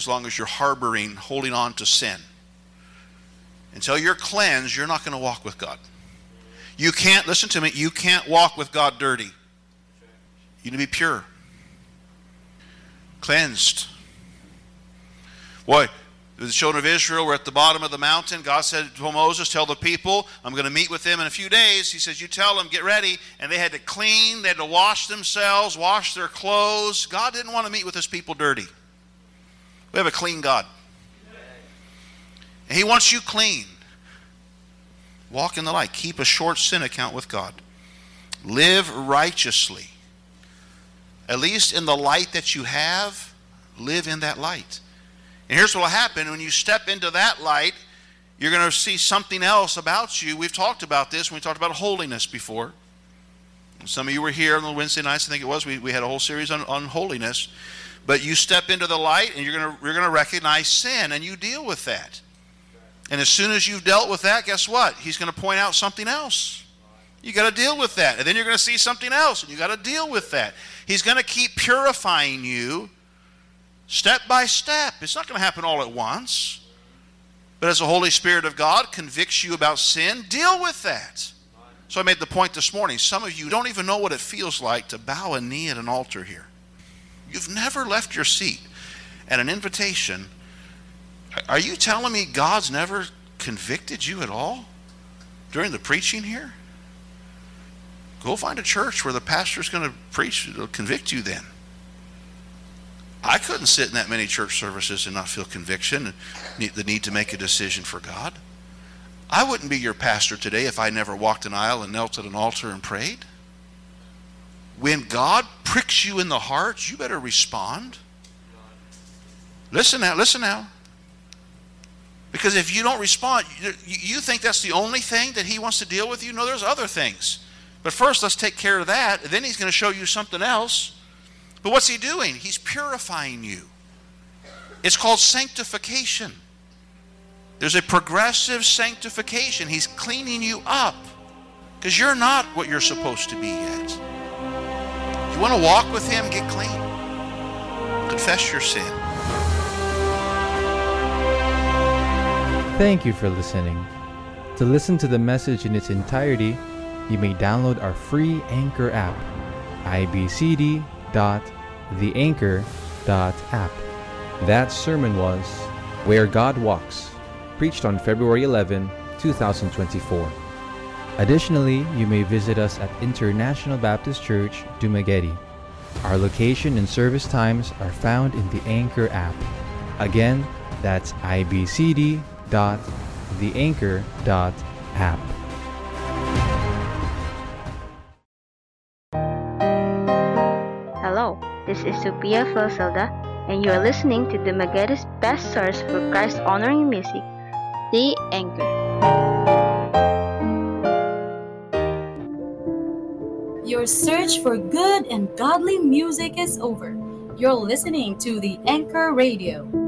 as long as you're harboring, holding on to sin. Until you're cleansed, you're not going to walk with God. You can't, listen to me, you can't walk with God dirty. You need to be pure. Cleansed. Boy, the children of Israel were at the bottom of the mountain. God said to Moses, tell the people, I'm going to meet with them in a few days. He says, you tell them, get ready. And they had to clean, they had to wash themselves, wash their clothes. God didn't want to meet with his people dirty. We have a clean God. And he wants you clean. Walk in the light. Keep a short sin account with God. Live righteously. At least in the light that you have, live in that light. And here's what will happen. When you step into that light, you're going to see something else about you. We've talked about this when we talked about holiness before. Some of you were here on the Wednesday nights, I think it was. We had a whole series on holiness. But you step into the light and you're going to recognize sin, and you deal with that. And as soon as you've dealt with that, guess what? He's going to point out something else. You got to deal with that. And then you're going to see something else, and you got to deal with that. He's going to keep purifying you step by step. It's not going to happen all at once. But as the Holy Spirit of God convicts you about sin, deal with that. So I made the point this morning. Some of you don't even know what it feels like to bow a knee at an altar here. You've never left your seat at an invitation. Are you telling me God's never convicted you at all during the preaching here? Go find a church where the pastor's going to preach. It'll convict you then. I couldn't sit in that many church services and not feel conviction and the need to make a decision for God. I wouldn't be your pastor today if I never walked an aisle and knelt at an altar and prayed. When God pricks you in the heart, you better respond. Listen now. Because if you don't respond, you think that's the only thing that he wants to deal with you? No, there's other things. But first, let's take care of that. And then he's going to show you something else. But what's he doing? He's purifying you. It's called sanctification. There's a progressive sanctification. He's cleaning you up. Because you're not what you're supposed to be yet. You want to walk with him, get clean. Confess your sin. Thank you for listening. To listen to the message in its entirety, you may download our free Anchor app, ibcd.theanchor.app. That sermon was Where God Walks, preached on February 11, 2024. Additionally, you may visit us at International Baptist Church, Dumaguete. Our location and service times are found in the Anchor app. Again, that's ibcd.theanchor.app. Hello, this is Sophia Felselda, and you are listening to Dumaguete's best source for Christ-honoring music, The Anchor. Your search for good and godly music is over. You're listening to The Anchor Radio.